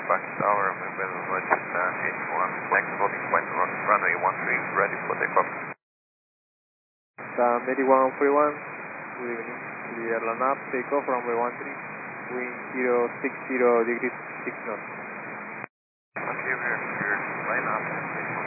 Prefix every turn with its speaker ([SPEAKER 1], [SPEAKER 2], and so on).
[SPEAKER 1] Fox Tower, Mobile Rochester 81, next holding point runway 13, ready for takeoff.
[SPEAKER 2] Sam 8141, good evening, clear land up, takeoff runway 13, wind 060 degrees 6 knots.
[SPEAKER 1] Okay, we're cleared, line up.